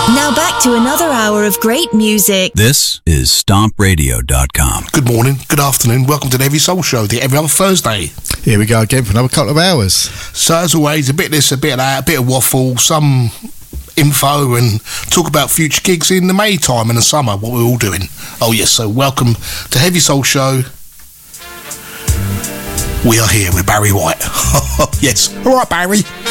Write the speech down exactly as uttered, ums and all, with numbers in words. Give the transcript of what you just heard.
Now back to another hour of great music. This is stomp radio dot com. Good morning, good afternoon. Welcome to the Heavy Soul Show, the every other Thursday. Here we go again for another couple of hours. So as always, a bit of this, a bit of that, a bit of waffle, some info, and talk about future gigs in the May time and the summer, what we're all doing. Oh yes, so welcome to Heavy Soul Show. We are here with Barry White. Yes, all right, Barry.